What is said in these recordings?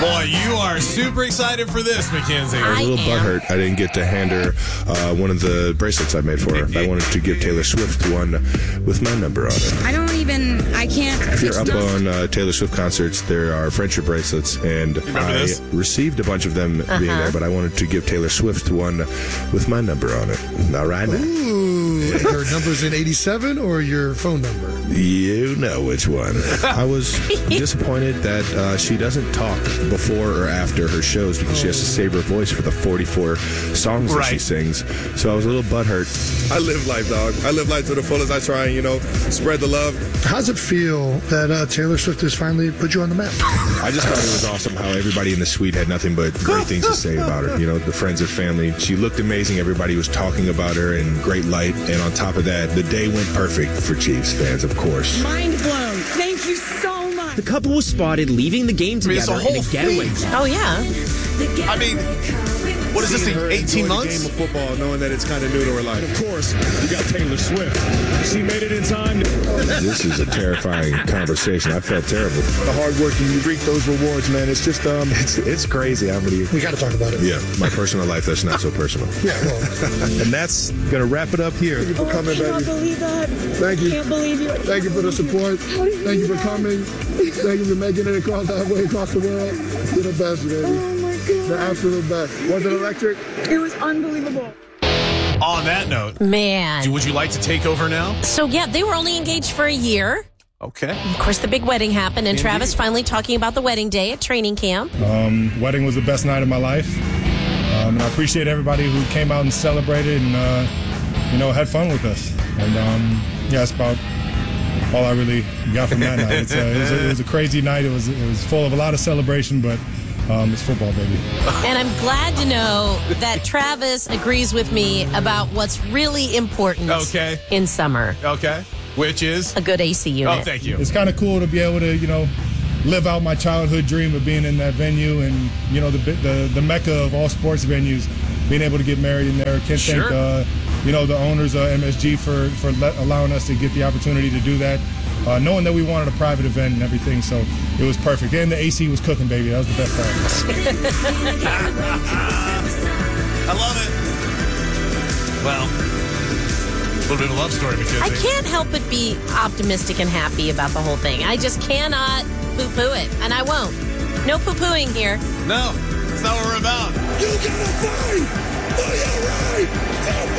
Boy, you are super excited for this, Mackenzie. I was a little butthurt. I didn't get to hand her one of the bracelets I made for her. I wanted to give Taylor Swift one with my number on it. I can't. If you're up on Taylor Swift concerts, there are friendship bracelets, and I received a bunch of them being there, but I wanted to give Taylor Swift one with my number on it. All right, now. Ooh, your number's in 87 or your phone number? You know which one. I was disappointed that she doesn't talk before or after her shows because she has to save her voice for the 44 songs that she sings. So I was a little butthurt. I live life, dog. I live life to the fullest. I try and, spread the love. How's it feel that Taylor Swift has finally put you on the map? I just thought it was awesome how everybody in the suite had nothing but great things to say about her. The friends and family. She looked amazing. Everybody was talking about her in great light. And on top of that, the day went perfect for Chiefs fans, of course. Mind blown. Thank you so much. The couple was spotted leaving the game together in a getaway. Oh, yeah. I mean, what is this thing, 18 months? Game of football, knowing that it's kind of new to her life. Of course, you got Taylor Swift. She made it in time. This is a terrifying conversation. I felt terrible. The hard work and you reap those rewards, man. It's just, it's crazy how many. We got to talk about it. Yeah, my personal life, that's not so personal. Yeah, well. And that's going to wrap it up here. Thank you for coming, baby. I can't believe that. Thank you. I can't believe you. Thank you for the support. Thank you for coming. Thank you for making it across halfway across the world. You're the best, baby. Oh, my God. The absolute best. Was it electric? It was unbelievable. On that note, Man. would you like to take over now? So, yeah, they were only engaged for a year. Okay. Of course, the big wedding happened, and Travis finally talking about the wedding day at training camp. Wedding was the best night of my life. And I appreciate everybody who came out and celebrated and, had fun with us. And, that's about all I really got from that night. It was a crazy night. It was full of a lot of celebration, but it's football, baby. And I'm glad to know that Travis agrees with me about what's really important in summer. Okay. Which is? A good AC unit. Oh, thank you. It's kind of cool to be able to, live out my childhood dream of being in that venue and, the mecca of all sports venues, being able to get married in there. Can't thank, the owners of MSG for allowing us to get the opportunity to do that. Knowing that we wanted a private event and everything, so it was perfect. And the AC was cooking, baby. That was the best part. I love it. Well, a little bit of a love story, Mackenzie. I can't help but be optimistic and happy about the whole thing. I just cannot poo-poo it, and I won't. No poo-pooing here. No, it's not what we're about. You gotta fight for your right to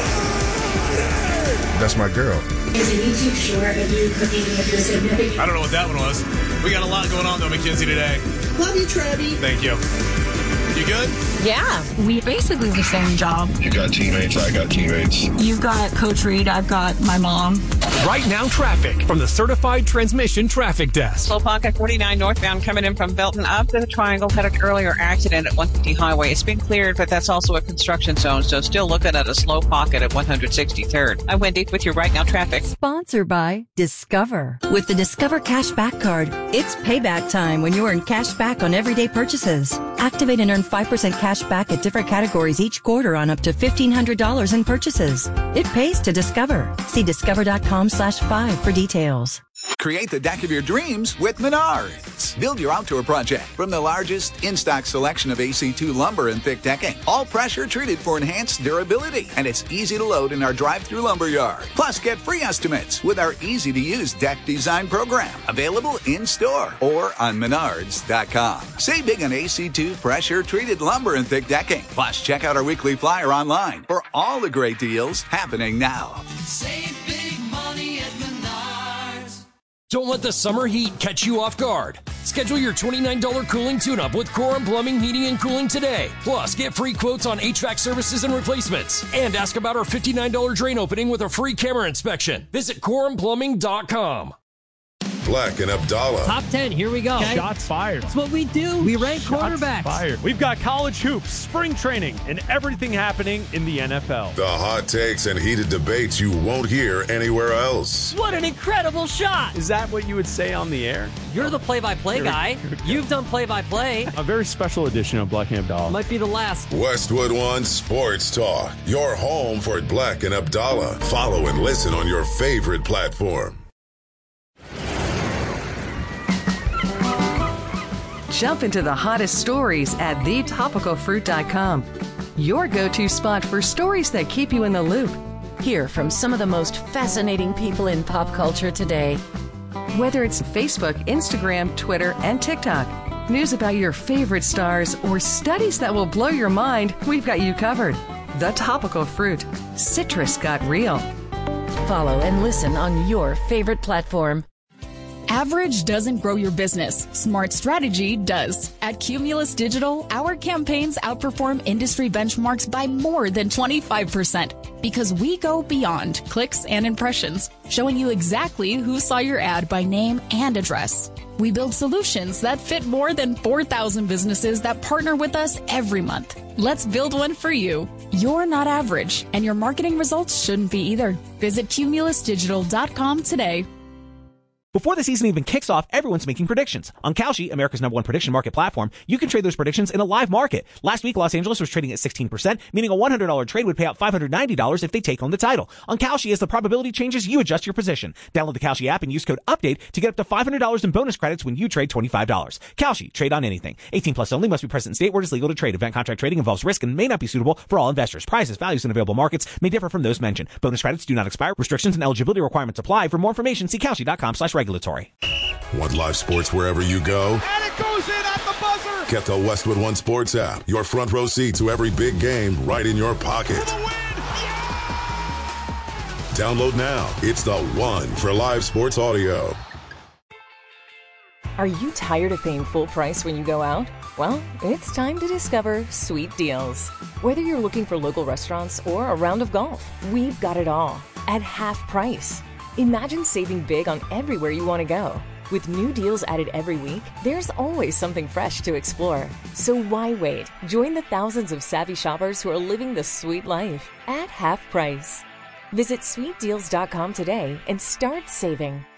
party! That's my girl. Is a YouTube short of you cooking with your significant. I don't know what that one was. We got a lot going on, though, Mackenzie, today. Love you, Travis. Thank you. You good? Yeah. We basically the same job. You got teammates, I got teammates. You've got Coach Reed, I've got my mom. Right now, traffic from the Certified Transmission Traffic Desk. Slow pocket 49 northbound coming in from Belton up to the Triangle. Had an earlier accident at 150 Highway. It's been cleared, but that's also a construction zone, so still looking at a slow pocket at 163rd. I'm Wendy with your Right Now traffic. Sponsored by Discover. With the Discover Cashback Card, it's payback time when you earn cash back on everyday purchases. Activate and earn 5% cash back at different categories each quarter on up to $1,500 in purchases. It pays to Discover. See discover.com/5 for details. Create the deck of your dreams with Menards. Build your outdoor project from the largest in-stock selection of AC2 lumber and thick decking. All pressure treated for enhanced durability. And it's easy to load in our drive-through lumber yard. Plus, get free estimates with our easy-to-use deck design program. Available in-store or on Menards.com. Save big on AC2 pressure-treated lumber and thick decking. Plus, check out our weekly flyer online for all the great deals happening now. Save big money at Menards. Don't let the summer heat catch you off guard. Schedule your $29 cooling tune-up with Corum Plumbing, Heating, and Cooling today. Plus, get free quotes on HVAC services and replacements. And ask about our $59 drain opening with a free camera inspection. Visit CorumPlumbing.com. Black and Abdallah. Top 10, here we go. Okay. Shots fired. That's what we do. We rank quarterbacks. Fired. We've got college hoops, spring training, and everything happening in the NFL. The hot takes and heated debates you won't hear anywhere else. What an incredible shot. Is that what you would say on the air? You're the play-by-play guy. You've done play-by-play. A very special edition of Black and Abdallah. Might be the last. Westwood One Sports Talk. Your home for Black and Abdallah. Follow and listen on your favorite platform. Jump into the hottest stories at thetopicalfruit.com. Your go-to spot for stories that keep you in the loop. Hear from some of the most fascinating people in pop culture today. Whether it's Facebook, Instagram, Twitter, and TikTok, news about your favorite stars, or studies that will blow your mind, we've got you covered. The Topical Fruit. Citrus got real. Follow and listen on your favorite platform. Average doesn't grow your business. Smart strategy does. At Cumulus Digital, our campaigns outperform industry benchmarks by more than 25% because we go beyond clicks and impressions, showing you exactly who saw your ad by name and address. We build solutions that fit more than 4,000 businesses that partner with us every month. Let's build one for you. You're not average, and your marketing results shouldn't be either. Visit cumulusdigital.com today. Before the season even kicks off, everyone's making predictions. On Kalshi, America's #1 prediction market platform, you can trade those predictions in a live market. Last week, Los Angeles was trading at 16%, meaning a $100 trade would pay out $590 if they take home the title. On Kalshi, as the probability changes, you adjust your position. Download the Kalshi app and use code UPDATE to get up to $500 in bonus credits when you trade $25. Kalshi, trade on anything. 18 plus only, must be present in state where it is legal to trade. Event contract trading involves risk and may not be suitable for all investors. Prices, values, and available markets may differ from those mentioned. Bonus credits do not expire. Restrictions and eligibility requirements apply. For more information, see Kalshi.com/regulatory. Want live sports wherever you go? And it goes in at the buzzer! Get the Westwood One Sports app. Your front row seat to every big game right in your pocket. Download now. It's the one for live sports audio. Are you tired of paying full price when you go out? Well, it's time to discover Sweet Deals. Whether you're looking for local restaurants or a round of golf, we've got it all at half price. Imagine saving big on everywhere you want to go. With new deals added every week, there's always something fresh to explore. So why wait? Join the thousands of savvy shoppers who are living the sweet life at half price. Visit sweetdeals.com today and start saving.